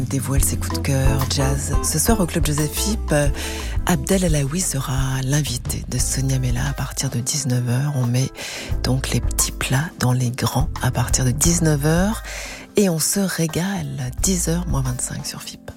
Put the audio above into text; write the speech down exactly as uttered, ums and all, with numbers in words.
Dévoile ses coups de cœur, jazz. Ce soir au Club Joseph Philippe, Abdel Alaoui sera l'invité de Sonia Mella à partir de dix-neuf heures. On met donc les petits plats dans les grands à partir de dix-neuf heures et on se régale. dix heures moins vingt-cinq sur F I P.